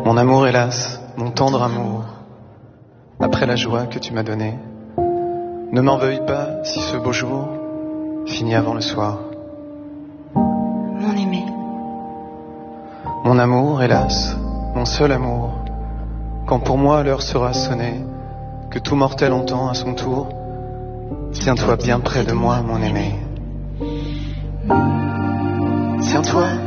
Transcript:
Mon amour, hélas, mon tendre amour, après la joie que tu m'as donnée, ne m'en veuille pas si ce beau jour finit avant le soir. Mon aimé. Mon amour, hélas, mon seul amour, quand pour moi l'heure sera sonnée, que tout mortel entend à son tour, tiens-toi bien près de moi, mon aimé. Tiens-toi